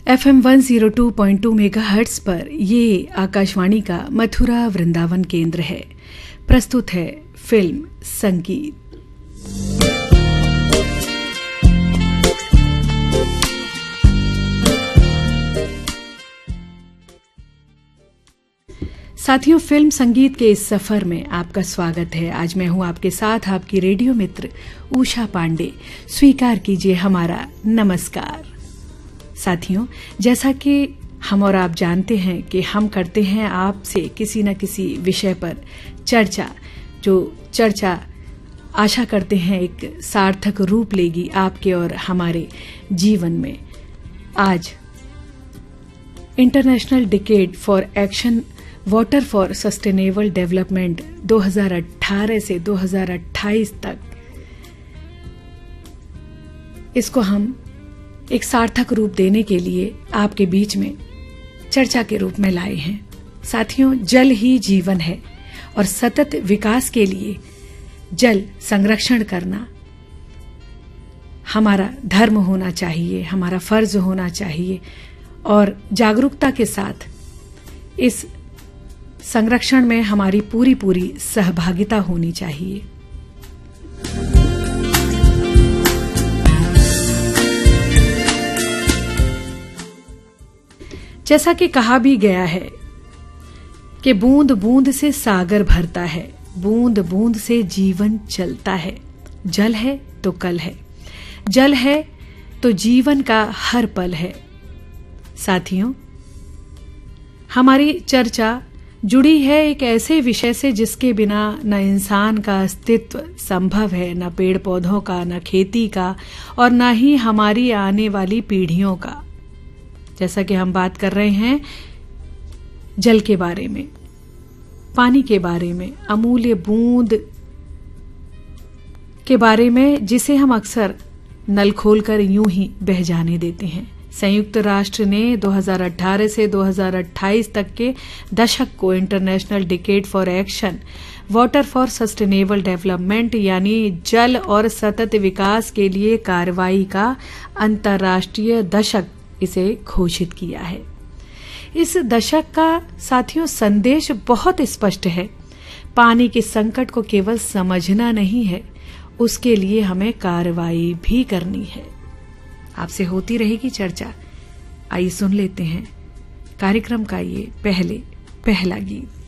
FM 102.2 megahertz पर ये आकाशवाणी का मथुरा वृंदावन केंद्र है। प्रस्तुत है फिल्म संगीत। साथियों, फिल्म संगीत के इस सफर में आपका स्वागत है। आज मैं हूं आपके साथ, आपकी रेडियो मित्र उषा पांडे। स्वीकार कीजिए हमारा नमस्कार। साथियों, जैसा कि हम और आप जानते हैं कि हम करते हैं आपसे किसी न किसी विषय पर चर्चा, जो चर्चा आशा करते हैं एक सार्थक रूप लेगी आपके और हमारे जीवन में। आज international decade for action water for sustainable development 2018 से 2028 तक, इसको हम एक सार्थक रूप देने के लिए आपके बीच में चर्चा के रूप में लाए हैं। साथियों, जल ही जीवन है और सतत विकास के लिए जल संरक्षण करना हमारा धर्म होना चाहिए, हमारा फर्ज होना चाहिए और जागरूकता के साथ इस संरक्षण में हमारी पूरी सहभागिता होनी चाहिए। जैसा कि कहा भी गया है कि बूंद बूंद से सागर भरता है, बूंद बूंद से जीवन चलता है। जल है तो कल है, जल है तो जीवन का हर पल है। साथियों, हमारी चर्चा जुड़ी है एक ऐसे विषय से जिसके बिना न इंसान का अस्तित्व संभव है, न पेड़ पौधों का, न खेती का और न ही हमारी आने वाली पीढ़ियों का। जैसा कि हम बात कर रहे हैं जल के बारे में, पानी के बारे में, अमूल्य बूंद के बारे में, जिसे हम अक्सर नल खोलकर यूं ही बह जाने देते हैं। संयुक्त राष्ट्र ने 2018 से 2028 तक के दशक को international decade for action water for sustainable development यानी जल और सतत विकास के लिए कार्रवाई का अंतर्राष्ट्रीय दशक इसे घोषित किया है। इस दशक का साथियों संदेश बहुत स्पष्ट है। पानी के संकट को केवल समझना नहीं है, उसके लिए हमें कार्रवाई भी करनी है। आपसे होती रहेगी चर्चा। आइए सुन लेते हैं कार्यक्रम का ये पहला गीत।